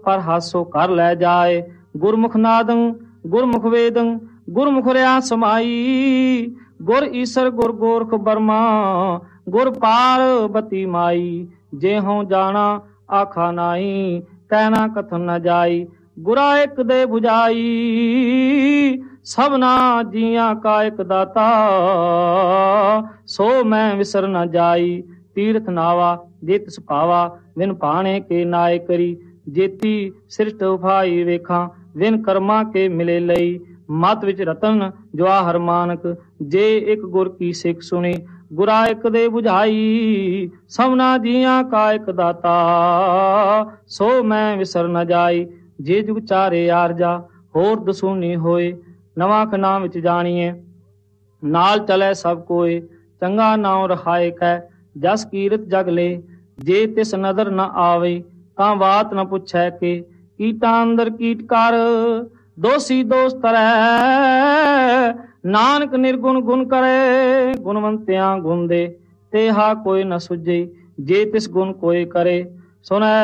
ਪਰ ਹਾਸੋ ਕਰ ਲੈ ਜਾਏ। ਗੁਰਮੁਖ ਨਾਦੰ ਗੁਰਮੁਖ ਵੇਦੰ ਗੁਰਮੁਖ ਰਿਆ ਸਮਾਈ। ਗੁਰ ਈਸਰ ਗੁਰ ਗੋਰਖ ਬਰਮਾ ਗੁਰ ਪਾਰਬਤੀ ਮਾਈ। ਜੇ ਹੋਂ ਜਾਣਾ ਆਖਾ ਨਾਈ ਕਹਿਣਾ ਕਥਨ ਨ ਜਾਈ। ਗੁਰਾ ਇੱਕ ਦੇ 부ਝਾਈ ਸਭਨਾ ਜੀਆਂ ਕਾ ਇੱਕ ਦਾਤਾ। ਸੋ ਮੈਂ ਵਿਸਰ ਨ ਜਾਈ। ਤੀਰਥ ਨਾਵਾ ਜੇ ਤਿਸ ਪਾਵਾ ਵਿਨ ਭਾਣੇ ਕੇ ਨਾਏ ਕਰੀ। ਜੇਤੀ ਸ੍ਰਿਸ਼ਟ ਉਫਾਈ ਵੇਖਾਂ ਵਿਨ ਕਰਮਾਂ ਕੇ ਮਿਲੇ ਲਈ। ਮਤ ਵਿੱਚ ਰਤਨ ਜਵਾਹਰ ਮਾਨਕ ਜੇ ਇੱਕ ਗੁਰ ਕੀ ਸਿੱਖ ਸੁਣੀ। ਗੁਰਾ ਇੱਕ ਦੇ 부ਝਾਈ ਸਭਨਾ ਜੀਆਂ ਕਾ ਇੱਕ ਦਾਤਾ। ਸੋ ਮੈਂ ਵਿਸਰ ਨ ਜਾਈ। ਜੇ ਜੁਗ ਚਾਰੇ ਆਰਜਾ ਹੋਰ ਦਸੂਨੀ ਹੋਏ। ਨਵਾਂ ਖਨਾ ਵਿੱਚ ਜਾਣੀਏ ਨਾਲ ਚਲੇ ਸਭ ਕੋਏ। ਚੰਗਾ ਨਾਉ ਰਹਾਏ ਕੈ ਜਸ ਕੀਰਤ ਜਗ ਲੈ। ਜੇ ਤਿਸ ਨਦਰ ਨ ਆਵੇ ਤਾਂ ਬਾਤ ਨ ਪੁੱਛੈ ਕੇ। ਕੀਟਾਂ ਅੰਦਰ ਕੀਟ ਕਰ ਦੋਸੀ ਦੋਸ ਤਰੈ। ਨਾਨਕ ਨਿਰਗੁਣ ਗੁਣ ਕਰੇ ਗੁਣਵੰਤਿਆਂ ਗੁਣ ਦੇ। ਤੇਹਾ ਕੋਈ ਨ ਸੁਝੇ ਜੇ ਤਿਸ ਗੁਣ ਕੋਏ ਕਰੇ। ਸੁਣੈ